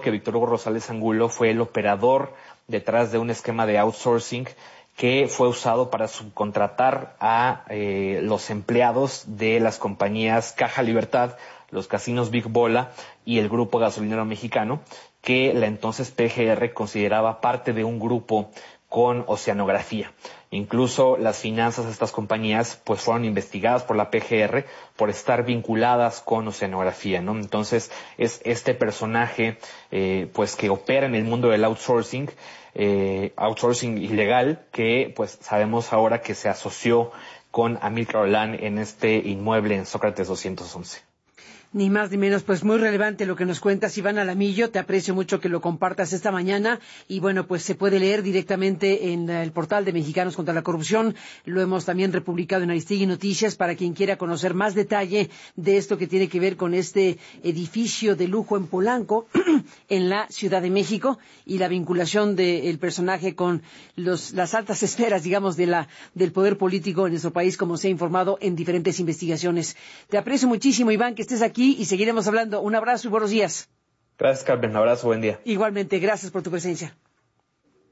que Víctor Hugo Rosales Angulo fue el operador detrás de un esquema de outsourcing que fue usado para subcontratar a los empleados de las compañías Caja Libertad, los casinos Big Bola y el Grupo Gasolinero Mexicano, que la entonces PGR consideraba parte de un grupo con oceanografía. Incluso las finanzas de estas compañías pues fueron investigadas por la PGR por estar vinculadas con oceanografía, ¿no? Entonces es este personaje pues que opera en el mundo del outsourcing ilegal, que pues sabemos ahora que se asoció con Amílcar Olan en este inmueble en Sócrates 211. Ni más ni menos, pues muy relevante lo que nos cuentas, Iván Alamillo. Te aprecio mucho que lo compartas esta mañana. Y bueno, pues se puede leer directamente en el portal de Mexicanos contra la Corrupción. Lo hemos también republicado en Aristegui Noticias para quien quiera conocer más detalle de esto que tiene que ver con este edificio de lujo en Polanco, en la Ciudad de México, y la vinculación del personaje con las altas esferas, digamos, del poder político en nuestro país, como se ha informado en diferentes investigaciones. Te aprecio muchísimo, Iván, que estés aquí y seguiremos hablando. Un abrazo y buenos días. Gracias, Carmen. Un abrazo, buen día. Igualmente, gracias por tu presencia.